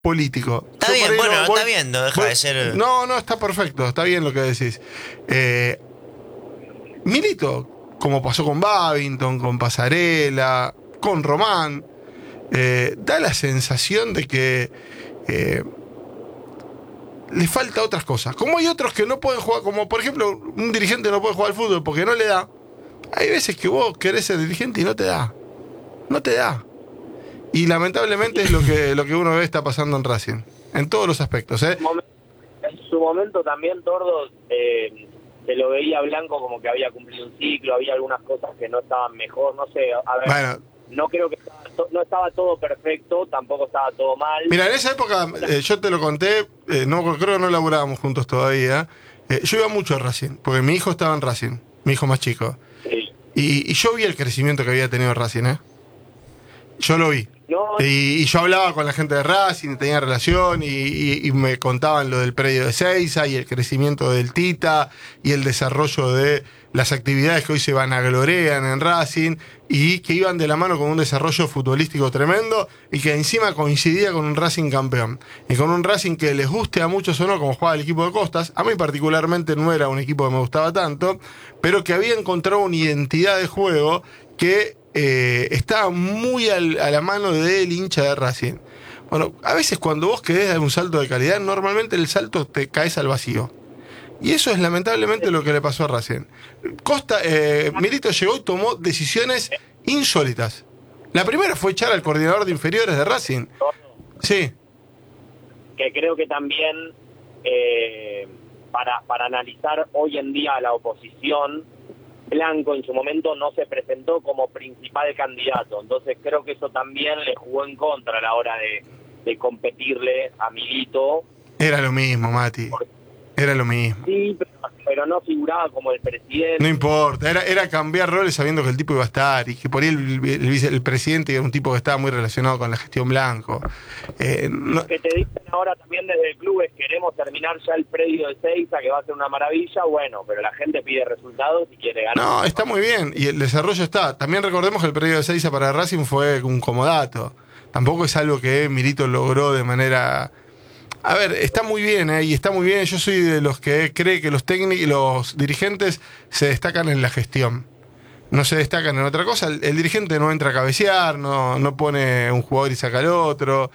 político. Está bien, bueno, está bien, no deja de ser... No, está perfecto, está bien lo que decís. Milito, como pasó con Babington, con Pasarela, con Román, da la sensación de que le falta otras cosas. Como hay otros que no pueden jugar, como por ejemplo un dirigente no puede jugar al fútbol porque no le da. Hay veces que vos querés ser dirigente y no te da. No te da. Y lamentablemente es lo que uno ve está pasando en Racing. En todos los aspectos, ¿eh? En su momento también, Tordo, se lo veía Blanco como que había cumplido un ciclo, había algunas cosas que no estaban mejor, no sé, a ver, bueno, no creo que no estaba todo perfecto, tampoco estaba todo mal. Mira, en esa época, yo te lo conté, no creo que no laburábamos juntos todavía, yo iba mucho a Racing, porque mi hijo estaba en Racing, mi hijo más chico. Sí. Y yo vi el crecimiento que había tenido Racing, ¿eh? Yo lo vi. No, y yo hablaba con la gente de Racing, tenía relación y me contaban lo del predio de Seiza y el crecimiento del Tita y el desarrollo de las actividades que hoy se vanaglorean en Racing y que iban de la mano con un desarrollo futbolístico tremendo y que encima coincidía con un Racing campeón y con un Racing que les guste a muchos o no como jugaba el equipo de Costas. A mí particularmente no era un equipo que me gustaba tanto, pero que había encontrado una identidad de juego que estaba muy a la mano del hincha de Racing. Bueno, a veces cuando vos querés dar un salto de calidad, normalmente el salto te caes al vacío. Y eso es lamentablemente lo que le pasó a Racing. Milito llegó y tomó decisiones insólitas. La primera fue echar al coordinador de inferiores de Racing. Sí. Que creo que también para analizar hoy en día a la oposición, Blanco en su momento no se presentó como principal candidato, entonces creo que eso también le jugó en contra a la hora de competirle a Milito. Era lo mismo, Mati. Era lo mismo. Sí, pero no figuraba como el presidente. No importa, era cambiar roles sabiendo que el tipo iba a estar y que por ahí el presidente era un tipo que estaba muy relacionado con la gestión Blanco. Lo que te dicen ahora también desde el club es queremos terminar ya el predio de Seiza, que va a ser una maravilla, bueno, pero la gente pide resultados y quiere ganar. No, está muy bien, y el desarrollo está. También recordemos que el predio de Seiza para Racing fue un comodato. Tampoco es algo que Milito logró de manera... A ver, está muy bien, y está muy bien. Yo soy de los que cree que los técnicos y los dirigentes se destacan en la gestión. No se destacan en otra cosa. El dirigente no entra a cabecear, no pone un jugador y saca al otro,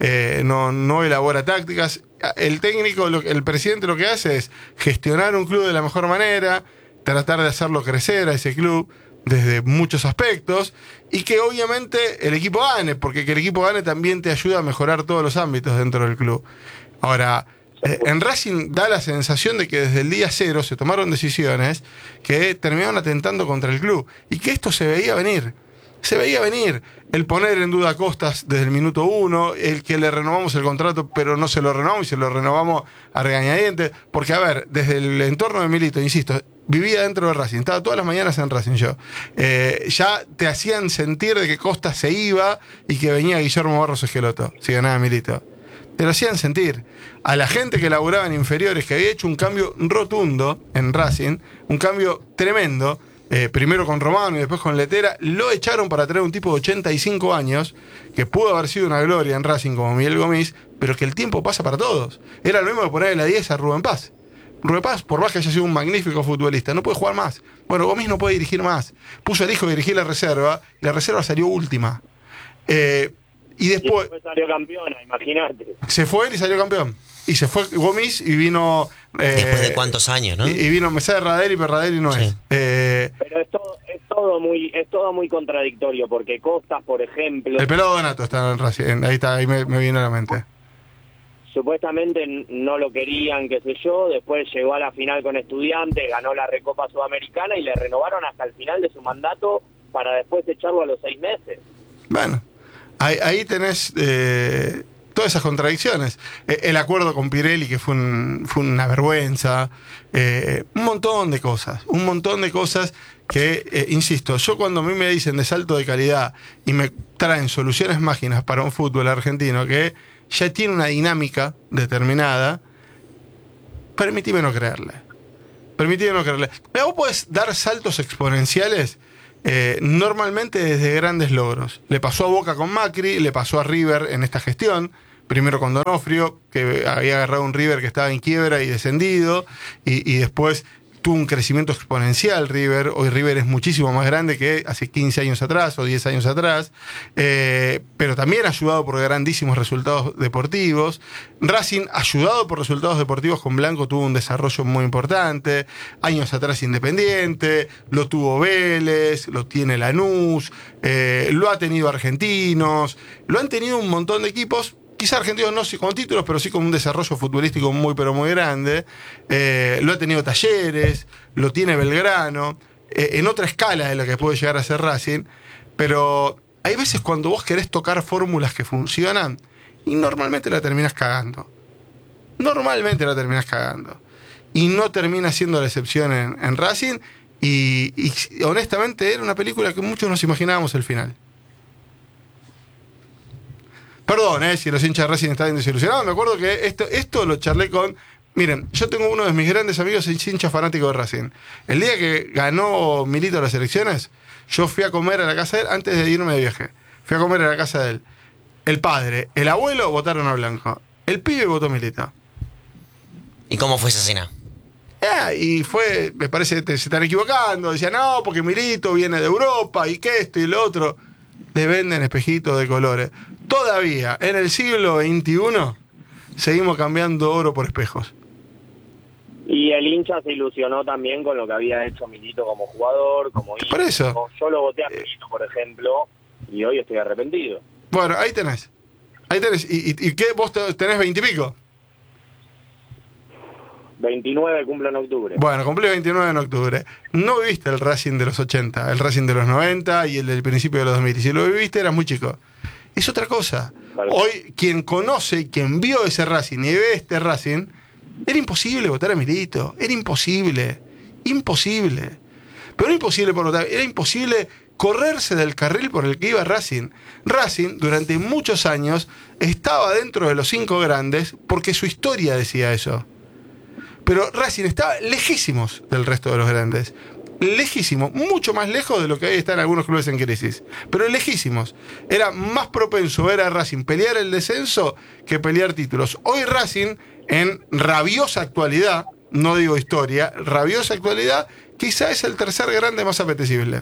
no elabora tácticas. El técnico, el presidente lo que hace es gestionar un club de la mejor manera, tratar de hacerlo crecer a ese club desde muchos aspectos y que obviamente el equipo gane, porque que el equipo gane también te ayuda a mejorar todos los ámbitos dentro del club. Ahora, en Racing da la sensación de que desde el día cero se tomaron decisiones que terminaron atentando contra el club y que esto se veía venir. Se veía venir el poner en duda a Costas desde el minuto 1, el que le renovamos el contrato pero no se lo renovamos y se lo renovamos a regañadientes, porque a ver, desde el entorno de Milito, insisto, vivía dentro de Racing, estaba todas las mañanas en Racing yo, ya te hacían sentir de que Costas se iba y que venía Guillermo Barros Esqueloto, si ganaba Milito. Te lo hacían sentir. A la gente que laburaba en inferiores, que había hecho un cambio rotundo en Racing, un cambio tremendo, primero con Romano y después con Letera, lo echaron para traer un tipo de 85 años, que pudo haber sido una gloria en Racing como Miguel Gomis, pero que el tiempo pasa para todos. Era lo mismo que ponerle la 10 a Rubén Paz. Rubén Paz, por más que haya sido un magnífico futbolista, no puede jugar más. Bueno, Gomis no puede dirigir más. Puso al hijo a dirigir la reserva, y la reserva salió última. Y después salió campeona, imagínate. Se fue y salió campeón. Y se fue Gomis y vino... después de cuántos años, ¿no? Y vino Mesía de Radel y Perradel y no sí. es. Pero es todo muy contradictorio, porque Costas, por ejemplo... El pelado Donato está en Racing, ahí me vino a la mente. Supuestamente no lo querían, qué sé yo, después llegó a la final con Estudiantes, ganó la Recopa Sudamericana y le renovaron hasta el final de su mandato para después echarlo a los 6 meses. Bueno, ahí tenés todas esas contradicciones. El acuerdo con Pirelli, que fue una vergüenza, un montón de cosas que, insisto, yo cuando a mí me dicen de salto de calidad y me traen soluciones mágicas para un fútbol argentino que ya tiene una dinámica determinada, permitime no creerle. Pero vos podés dar saltos exponenciales normalmente desde grandes logros. Le pasó a Boca con Macri, le pasó a River en esta gestión, primero con Donofrio, que había agarrado un River que estaba en quiebra y descendido, y después tuvo un crecimiento exponencial River. Hoy River es muchísimo más grande que hace 15 años atrás o 10 años atrás, pero también ayudado por grandísimos resultados deportivos. Racing, ayudado por resultados deportivos con Blanco, tuvo un desarrollo muy importante. Años atrás Independiente, lo tuvo Vélez, lo tiene Lanús, lo ha tenido Argentinos, lo han tenido un montón de equipos. Quizá Argentinos no con títulos, pero sí con un desarrollo futbolístico muy, pero muy grande. Lo ha tenido Talleres, lo tiene Belgrano, en otra escala de lo que puede llegar a ser Racing. Pero hay veces cuando vos querés tocar fórmulas que funcionan y normalmente la terminás cagando. Normalmente la terminás cagando. Y no termina siendo la excepción en Racing. Y honestamente era una película que muchos nos imaginábamos el final. Perdón, si los hinchas de Racing estaban desilusionados. Me acuerdo que esto lo charlé con... Miren, yo tengo uno de mis grandes amigos hincha fanático de Racing. El día que ganó Milito las elecciones, yo fui a comer a la casa de él antes de irme de viaje. Fui a comer a la casa de él. El padre, el abuelo votaron a Blanco. El pibe votó Milito. ¿Y cómo fue esa cena? Y fue, me parece que se están equivocando. Decía, no, porque Milito viene de Europa y que esto y lo otro. Le venden espejitos de colores. Todavía, en el siglo XXI, seguimos cambiando oro por espejos. Y el hincha se ilusionó también con lo que había hecho Milito como jugador, como hijo. Por eso. Yo lo voté a Milito, por ejemplo, y hoy estoy arrepentido. Bueno, ahí tenés. ¿Y qué? ¿Vos tenés 20 y pico? 29 cumplo en octubre. Bueno, cumplí 29 en octubre. No viviste el Racing de los 80, el Racing de los 90 y el del principio de los 2000. Y si lo viviste, eras muy chico. Es otra cosa. Vale. Hoy, quien conoce, quien vio ese Racing y ve este Racing, era imposible votar a Milito. Era imposible. Imposible. Pero no imposible por votar, era imposible correrse del carril por el que iba Racing. Racing, durante muchos años, estaba dentro de los 5 grandes porque su historia decía eso. Pero Racing estaba lejísimos del resto de los grandes. Lejísimos, mucho más lejos de lo que hoy están algunos clubes en crisis. Pero lejísimos. Era más propenso ver a Racing pelear el descenso que pelear títulos. Hoy Racing, en rabiosa actualidad, no digo historia, rabiosa actualidad, quizá es el tercer grande más apetecible.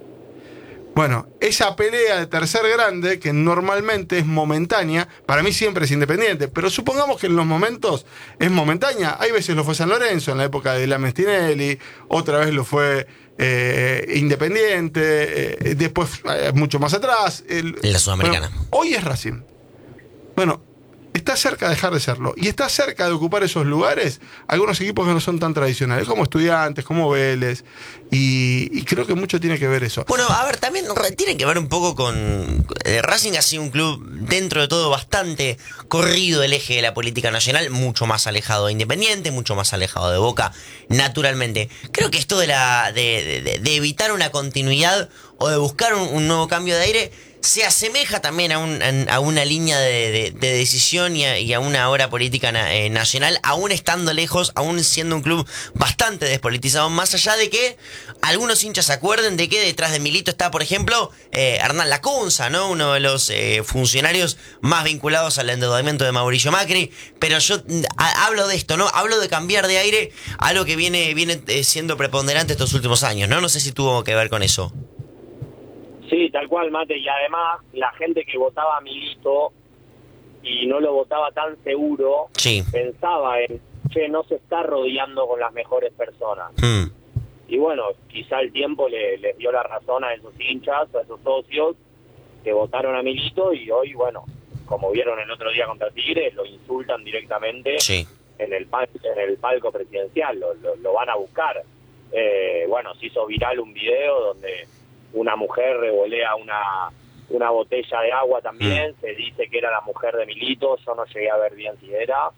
Bueno, esa pelea de tercer grande, que normalmente es momentánea, para mí siempre es Independiente, pero supongamos que en los momentos es momentánea. Hay veces lo fue San Lorenzo, en la época de la Mestinelli, otra vez lo fue Independiente, después, mucho más atrás. La Sudamericana. Bueno, hoy es Racing. Bueno, está cerca de dejar de serlo. Y está cerca de ocupar esos lugares algunos equipos que no son tan tradicionales, como Estudiantes, como Vélez. Y creo que mucho tiene que ver eso. Bueno, a ver, también tiene que ver un poco con... Racing ha sido un club, dentro de todo, bastante corrido del eje de la política nacional, mucho más alejado de Independiente, mucho más alejado de Boca, naturalmente. Creo que esto de evitar una continuidad o de buscar un nuevo cambio de aire se asemeja también a una línea de decisión y a una obra política nacional, aún estando lejos, aún siendo un club bastante despolitizado, más allá de que algunos hinchas se acuerden de que detrás de Milito está, por ejemplo, Hernán Lacunza, ¿no? Uno de los funcionarios más vinculados al endeudamiento de Mauricio Macri. Pero yo hablo de esto, ¿no? Hablo de cambiar de aire, algo que viene siendo preponderante estos últimos años, ¿no? No sé si tuvo que ver con eso. Sí, tal cual, Mate, y además la gente que votaba a Milito y no lo votaba tan seguro, sí, pensaba en, no se está rodeando con las mejores personas. Y bueno, quizá el tiempo les dio la razón a esos hinchas, a esos socios que votaron a Milito y hoy, bueno, como vieron el otro día contra Tigre, lo insultan directamente, sí, en el palco presidencial, lo van a buscar. Bueno, se hizo viral un video donde una mujer revolea una botella de agua también, se dice que era la mujer de Milito, yo no llegué a ver bien si era,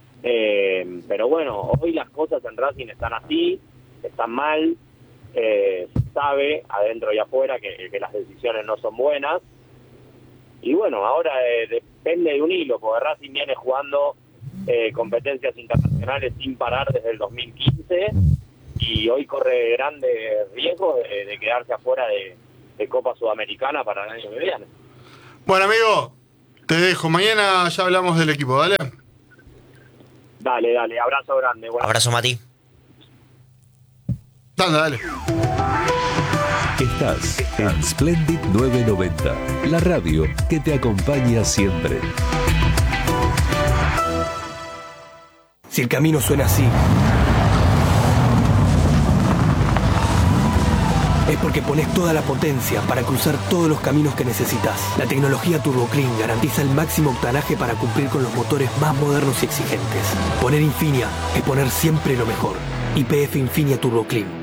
pero bueno, hoy las cosas en Racing están así, están mal, se sabe adentro y afuera que las decisiones no son buenas, y bueno, ahora depende de un hilo, porque Racing viene jugando competencias internacionales sin parar desde el 2015, y hoy corre grande riesgo de quedarse afuera de Copa Sudamericana para el año que viene. Bueno, amigo, Te dejo. Mañana ya hablamos del equipo, ¿dale? Dale. Abrazo grande. Bueno. Abrazo, Mati. Dale. Estás en Splendid 990, la radio que te acompaña siempre. Si el camino suena así, es porque pones toda la potencia para cruzar todos los caminos que necesitas. La tecnología Turbo Clean garantiza el máximo octanaje para cumplir con los motores más modernos y exigentes. Poner Infinia es poner siempre lo mejor. YPF Infinia Turbo Clean.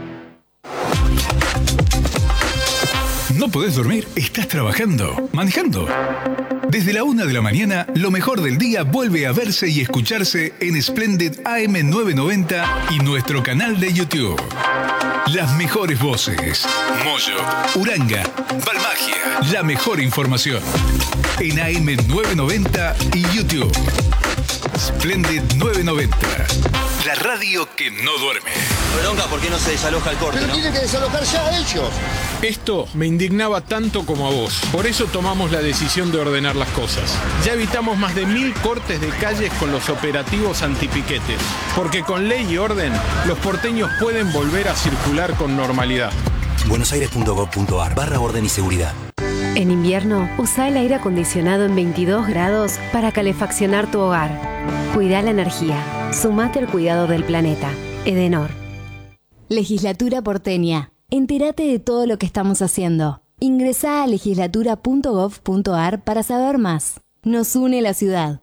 ¿No podés dormir? ¿Estás trabajando? ¿Manejando? Desde la 1 de la mañana, lo mejor del día vuelve a verse y escucharse en Splendid AM990 y nuestro canal de YouTube. Las mejores voces. Moyo, Uranga, Balmagia. La mejor información. En AM990 y YouTube. Splendid 990. La radio que no duerme. Bronca, ¿por qué no se desaloja el corte? Pero ¿no? tienen que desalojar ya ellos. Esto me indignaba tanto como a vos. Por eso tomamos la decisión de ordenar las cosas. Ya evitamos más de 1000 cortes de calles con los operativos antipiquetes. Porque con ley y orden, los porteños pueden volver a circular con normalidad. buenosaires.gov.ar/orden y seguridad. En invierno, usa el aire acondicionado en 22 grados para calefaccionar tu hogar. Cuida la energía. Sumate al cuidado del planeta. Edenor. Legislatura porteña. Entérate de todo lo que estamos haciendo. Ingresá a legislatura.gov.ar para saber más. Nos une la ciudad.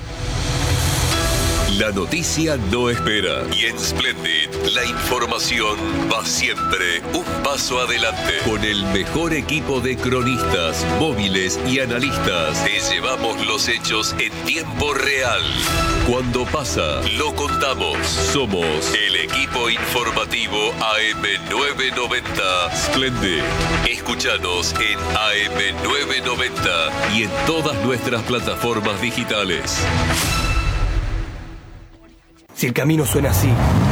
La noticia no espera y en Splendid la información va siempre un paso adelante. Con el mejor equipo de cronistas, móviles y analistas te llevamos los hechos en tiempo real. Cuando pasa, lo contamos. Somos el equipo informativo AM990 Splendid. Escúchanos en AM990 y en todas nuestras plataformas digitales. Si el camino suena así,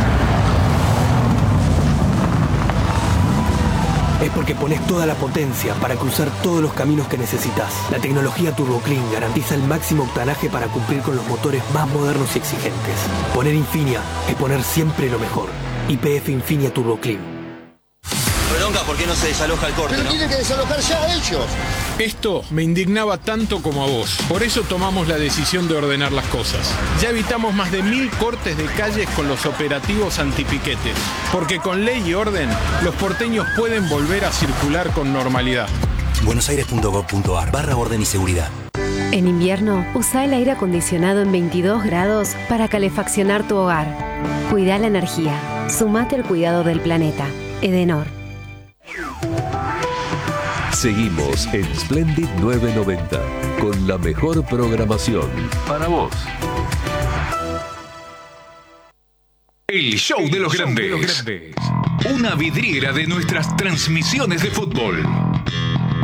es porque pones toda la potencia para cruzar todos los caminos que necesitas. La tecnología Turbo Clean garantiza el máximo octanaje para cumplir con los motores más modernos y exigentes. Poner Infinia es poner siempre lo mejor. YPF Infinia Turbo Clean. Bronca, ¿por qué no se desaloja el corte? Pero tienen que desalojar ya ellos. Esto me indignaba tanto como a vos. Por eso tomamos la decisión de ordenar las cosas. Ya evitamos más de 1000 cortes de calles con los operativos antipiquetes. Porque con ley y orden, los porteños pueden volver a circular con normalidad. buenosaires.gov.ar/orden y seguridad. En invierno, usa el aire acondicionado en 22 grados para calefaccionar tu hogar. Cuida la energía. Sumate al cuidado del planeta. Edenor. Seguimos en Splendid 990 con la mejor programación para vos. El show de los grandes. Una vidriera de nuestras transmisiones de fútbol.